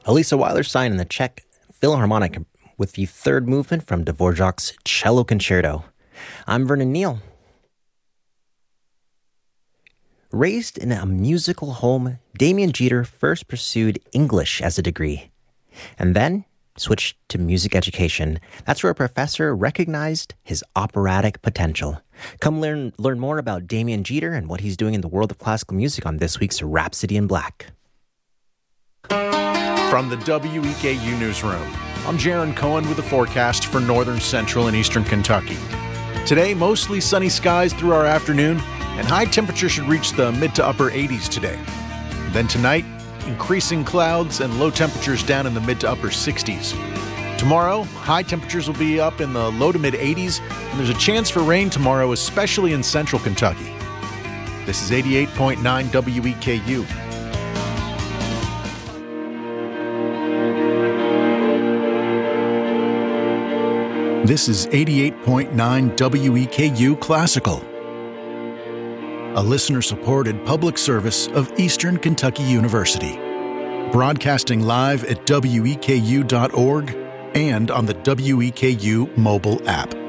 Elisa Weilerstein in the Czech Philharmonic with the third movement from Dvorak's Cello Concerto. I'm Vernon Neal. Raised in a musical home, Damien Jeter first pursued English as a degree, and then switched to music education. That's where a professor recognized his operatic potential. Come learn more about Damien Jeter and what he's doing in the world of classical music on this week's Rhapsody in Black. From the WEKU Newsroom, I'm Jaron Cohen with the forecast for northern, central, and eastern Kentucky. Today, mostly sunny skies through our afternoon, and high temperature should reach the mid to upper 80s today. Then tonight, increasing clouds and low temperatures down in the mid to upper 60s. Tomorrow, high temperatures will be up in the low to mid 80s, and there's a chance for rain tomorrow, especially in central Kentucky. This is 88.9 WEKU. This is 88.9 WEKU Classical, a listener-supported public service of Eastern Kentucky University, broadcasting live at weku.org and on the WEKU mobile app.